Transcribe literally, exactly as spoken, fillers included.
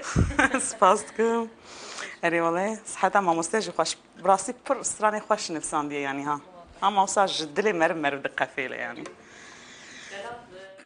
سپاس دکم اری والله صحتا ما مستجی خوش براسي پر استراني خوش نفسان دي يعني ها اما وصاج دلي مر مر دقة فيله يعني